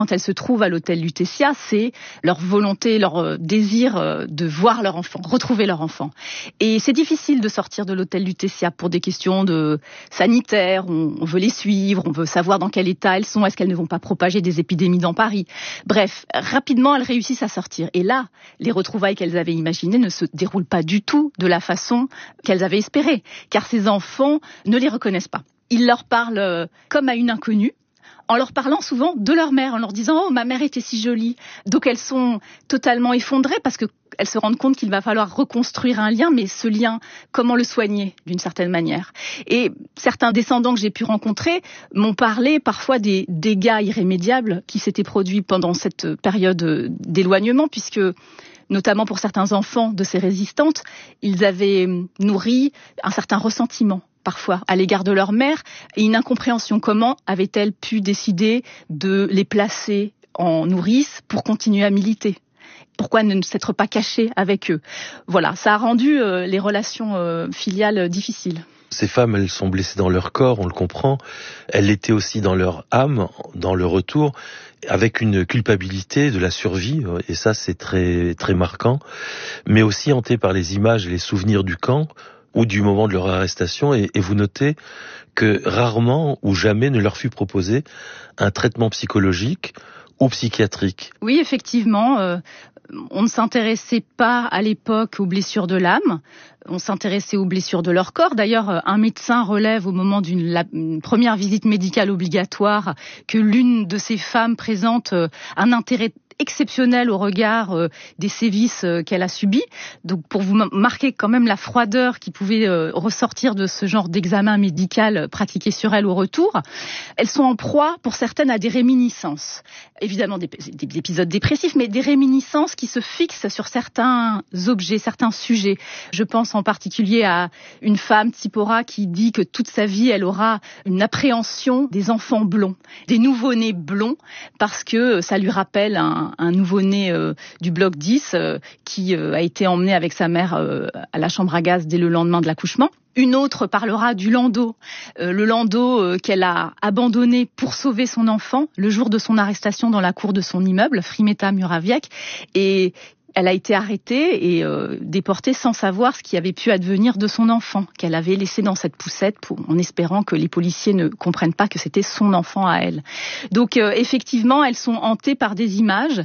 Quand elles se trouvent à l'hôtel Lutetia, c'est leur volonté, leur désir de voir leur enfant, retrouver leur enfant. Et c'est difficile de sortir de l'hôtel Lutetia pour des questions de sanitaires. On veut les suivre, on veut savoir dans quel état elles sont, est-ce qu'elles ne vont pas propager des épidémies dans Paris. Bref, rapidement, elles réussissent à sortir. Et là, les retrouvailles qu'elles avaient imaginées ne se déroulent pas du tout de la façon qu'elles avaient espéré, car ces enfants ne les reconnaissent pas. Ils leur parlent comme à une inconnue, en leur parlant souvent de leur mère, en leur disant « Oh, ma mère était si jolie ». Donc elles sont totalement effondrées parce qu'elles se rendent compte qu'il va falloir reconstruire un lien, mais ce lien, comment le soigner d'une certaine manière. Et certains descendants que j'ai pu rencontrer m'ont parlé parfois des dégâts irrémédiables qui s'étaient produits pendant cette période d'éloignement, puisque notamment pour certains enfants de ces résistantes, ils avaient nourri un certain ressentiment parfois à l'égard de leur mère et une incompréhension. Comment avait-elle pu décider de les placer en nourrice pour continuer à militer ? Pourquoi ne s'être pas cachée avec eux ? Voilà, ça a rendu les relations filiales difficiles. Ces femmes, elles sont blessées dans leur corps, on le comprend. Elles l'étaient aussi dans leur âme, dans le retour, avec une culpabilité de la survie, et ça c'est très, très marquant, mais aussi hantées par les images et les souvenirs du camp, ou du moment de leur arrestation, et vous notez que rarement ou jamais ne leur fut proposé un traitement psychologique ou psychiatrique. Oui, effectivement, on ne s'intéressait pas à l'époque aux blessures de l'âme, on s'intéressait aux blessures de leur corps. D'ailleurs, un médecin relève au moment d'une première visite médicale obligatoire que l'une de ces femmes présente un intérêt exceptionnel au regard des sévices qu'elle a subis. Donc pour vous marquer quand même la froideur qui pouvait ressortir de ce genre d'examen médical pratiqué sur elle au retour, elles sont en proie pour certaines à des réminiscences. Évidemment des épisodes dépressifs, mais des réminiscences qui se fixent sur certains objets, certains sujets. Je pense en particulier à une femme, Tsipora, qui dit que toute sa vie elle aura une appréhension des enfants blonds, des nouveau-nés blonds, parce que ça lui rappelle un nouveau-né du bloc 10 qui a été emmené avec sa mère à la chambre à gaz dès le lendemain de l'accouchement. Une autre parlera du landau, le landau qu'elle a abandonné pour sauver son enfant le jour de son arrestation dans la cour de son immeuble, Frimeta Muraviec, et elle a été arrêtée et déportée sans savoir ce qui avait pu advenir de son enfant, qu'elle avait laissé dans cette poussette en espérant que les policiers ne comprennent pas que c'était son enfant à elle. Donc effectivement, elles sont hantées par des images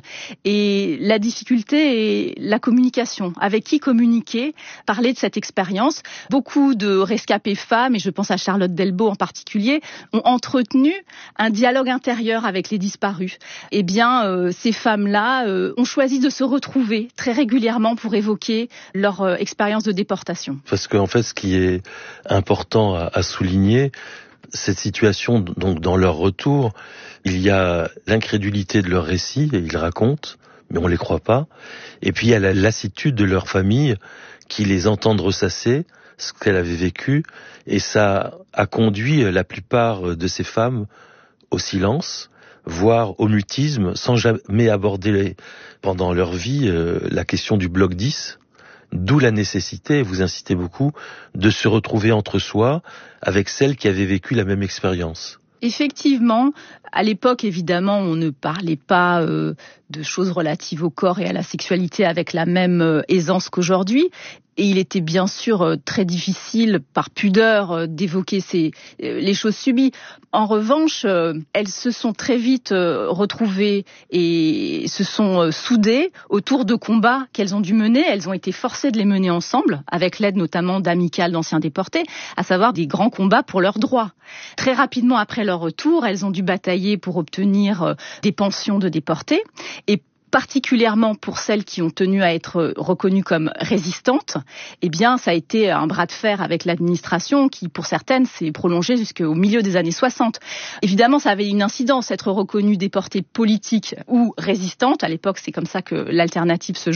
et la difficulté est la communication. Avec qui communiquer, parler de cette expérience. Beaucoup de rescapées femmes, et je pense à Charlotte Delbo en particulier, ont entretenu un dialogue intérieur avec les disparus. Eh bien, ces femmes-là ont choisi de se retrouver très régulièrement pour évoquer leur expérience de déportation. Parce qu'en fait, ce qui est important à souligner, cette situation, donc dans leur retour, il y a l'incrédulité de leur récit, et ils racontent, mais on les croit pas. Et puis il y a la lassitude de leur famille qui les entendent ressasser ce qu'elle avait vécu, et ça a conduit la plupart de ces femmes au silence, voire au mutisme, sans jamais aborder pendant leur vie la question du bloc 10, d'où la nécessité, vous incitez beaucoup, de se retrouver entre soi avec celles qui avaient vécu la même expérience. Effectivement, à l'époque, évidemment, on ne parlait pas de choses relatives au corps et à la sexualité avec la même aisance qu'aujourd'hui. Et il était bien sûr très difficile, par pudeur, d'évoquer les choses subies. En revanche, elles se sont très vite retrouvées et se sont soudées autour de combats qu'elles ont dû mener. Elles ont été forcées de les mener ensemble, avec l'aide notamment d'amicales d'anciens déportés, à savoir des grands combats pour leurs droits. Très rapidement après leur retour, elles ont dû batailler pour obtenir des pensions de déportés. Et particulièrement pour celles qui ont tenu à être reconnues comme résistantes, eh bien, ça a été un bras de fer avec l'administration qui, pour certaines, s'est prolongé jusqu'au milieu des années 60. Évidemment, ça avait une incidence, être reconnue déportée politique ou résistante. À l'époque, c'est comme ça que l'alternative se jouait.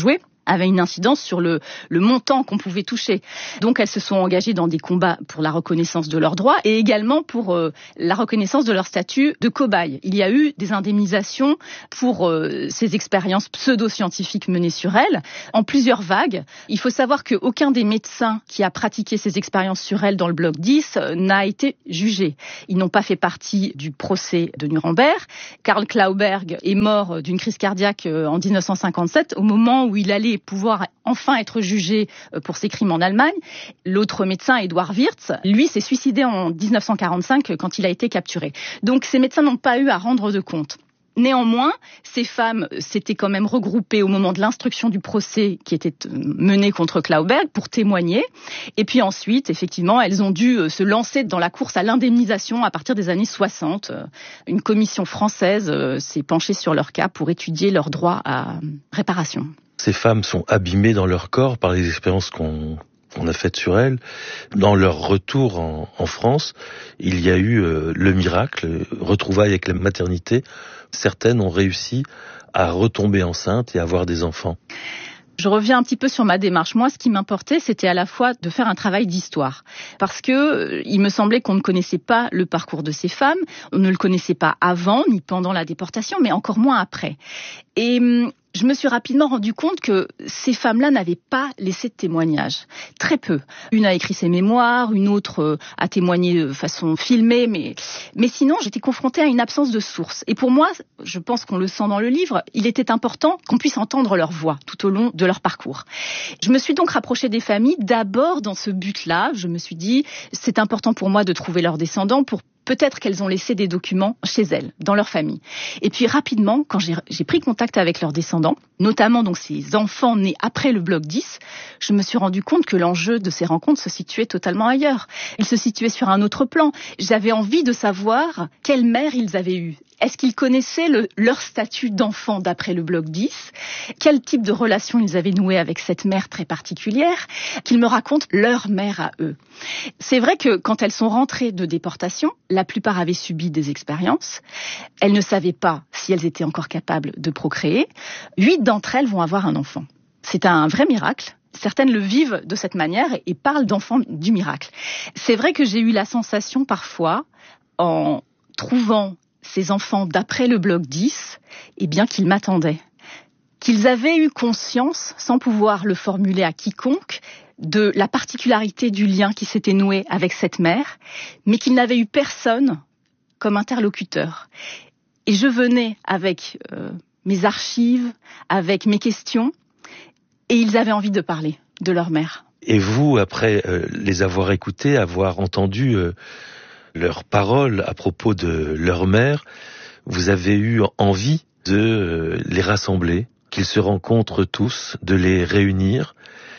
avait une incidence sur le montant qu'on pouvait toucher. Donc elles se sont engagées dans des combats pour la reconnaissance de leurs droits et également pour la reconnaissance de leur statut de cobaye. Il y a eu des indemnisations pour ces expériences pseudo-scientifiques menées sur elles en plusieurs vagues. Il faut savoir qu'aucun des médecins qui a pratiqué ces expériences sur elles dans le bloc 10 n'a été jugé. Ils n'ont pas fait partie du procès de Nuremberg. Karl Klauberg est mort d'une crise cardiaque en 1957 au moment où il allait pouvoir enfin être jugé pour ses crimes en Allemagne. L'autre médecin, Eduard Wirtz, lui s'est suicidé en 1945 quand il a été capturé. Donc ces médecins n'ont pas eu à rendre de compte. Néanmoins, ces femmes s'étaient quand même regroupées au moment de l'instruction du procès qui était mené contre Klauberg pour témoigner. Et puis ensuite, effectivement, elles ont dû se lancer dans la course à l'indemnisation à partir des années 60. Une commission française s'est penchée sur leur cas pour étudier leur droit à réparation. Ces femmes sont abîmées dans leur corps par les expériences qu'on a faites sur elles. Dans leur retour en France, il y a eu le miracle, retrouvailles avec la maternité. Certaines ont réussi à retomber enceintes et à avoir des enfants. Je reviens un petit peu sur ma démarche. Moi, ce qui m'importait, c'était à la fois de faire un travail d'histoire. Parce que il me semblait qu'on ne connaissait pas le parcours de ces femmes. On ne le connaissait pas avant, ni pendant la déportation, mais encore moins après. Et je me suis rapidement rendu compte que ces femmes-là n'avaient pas laissé de témoignage. Très peu. Une a écrit ses mémoires, une autre a témoigné de façon filmée, mais sinon, j'étais confrontée à une absence de source. Et pour moi, je pense qu'on le sent dans le livre, il était important qu'on puisse entendre leur voix tout au long de leur parcours. Je me suis donc rapprochée des familles, d'abord dans ce but-là. Je me suis dit, c'est important pour moi de trouver leurs descendants pour peut-être qu'elles ont laissé des documents chez elles, dans leur famille. Et puis rapidement, quand j'ai pris contact avec leurs descendants, notamment donc ces enfants nés après le bloc 10, je me suis rendu compte que l'enjeu de ces rencontres se situait totalement ailleurs. Il se situait sur un autre plan. J'avais envie de savoir quelle mère ils avaient eue. Est-ce qu'ils connaissaient leur statut d'enfant d'après le bloc 10 ? Quel type de relation ils avaient noué avec cette mère très particulière ? Qu'ils me racontent leur mère à eux. C'est vrai que quand elles sont rentrées de déportation, la plupart avaient subi des expériences. Elles ne savaient pas si elles étaient encore capables de procréer. 8 d'entre elles vont avoir un enfant. C'est un vrai miracle. Certaines le vivent de cette manière et parlent d'enfants du miracle. C'est vrai que j'ai eu la sensation parfois, en trouvant ces enfants d'après le bloc 10, eh bien qu'ils m'attendaient. Qu'ils avaient eu conscience, sans pouvoir le formuler à quiconque, de la particularité du lien qui s'était noué avec cette mère, mais qu'ils n'avaient eu personne comme interlocuteur. Et je venais avec mes archives, avec mes questions, et ils avaient envie de parler de leur mère. Et vous, après les avoir écoutés, avoir entendu leurs paroles à propos de leur mère, vous avez eu envie de les rassembler, qu'ils se rencontrent tous, de les réunir,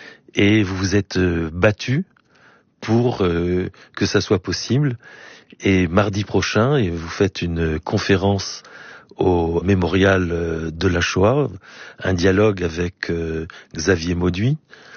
et vous vous êtes battus pour que ça soit possible. Et mardi prochain, et vous faites une conférence au mémorial de la Shoah, un dialogue avec Xavier Mauduit,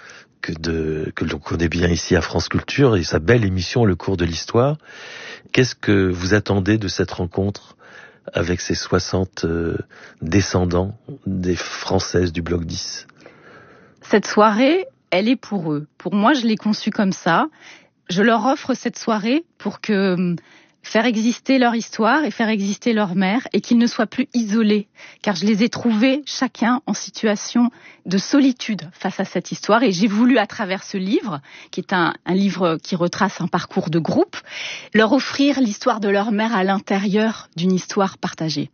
que l'on connaît bien ici à France Culture, et sa belle émission Le cours de l'histoire. Qu'est-ce que vous attendez de cette rencontre avec ces 60 descendants des Françaises du bloc 10 ? Cette soirée, elle est pour eux. Pour moi, je l'ai conçue comme ça. Je leur offre cette soirée pour que faire exister leur histoire et faire exister leur mère et qu'ils ne soient plus isolés. Car je les ai trouvés chacun en situation de solitude face à cette histoire. Et j'ai voulu, à travers ce livre, qui est un livre qui retrace un parcours de groupe, leur offrir l'histoire de leur mère à l'intérieur d'une histoire partagée.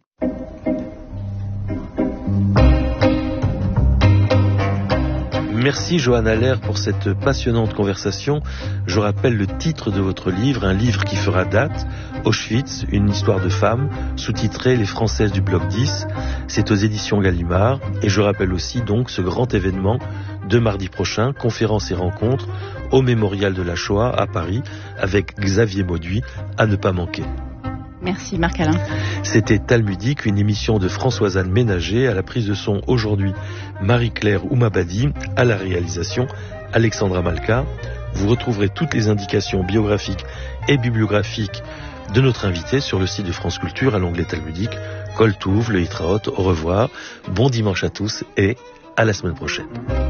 Merci Johanna Lehr pour cette passionnante conversation. Je rappelle le titre de votre livre, un livre qui fera date, Auschwitz, une histoire de femme, sous-titré Les Françaises du bloc 10. C'est aux éditions Gallimard. Et je rappelle aussi donc ce grand événement de mardi prochain, conférence et rencontre au Mémorial de la Shoah à Paris avec Xavier Mauduit, à ne pas manquer. Merci Marc-Alain. C'était Talmudique, une émission de Françoise-Anne Ménager, à la prise de son aujourd'hui Marie-Claire Oumabadi, à la réalisation Alexandra Malka. Vous retrouverez toutes les indications biographiques et bibliographiques de notre invité sur le site de France Culture à l'onglet Talmudique. Kol Touv, le Hitraot, au revoir, bon dimanche à tous et À la semaine prochaine.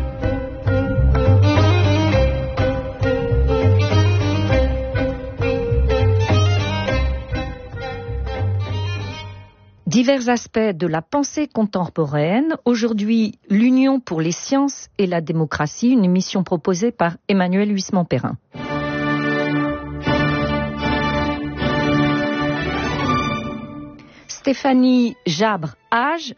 Divers aspects de la pensée contemporaine. Aujourd'hui, l'Union pour les sciences et la démocratie, une émission proposée par Emmanuel Huisman-Perrin. Stéphanie Jabre-Age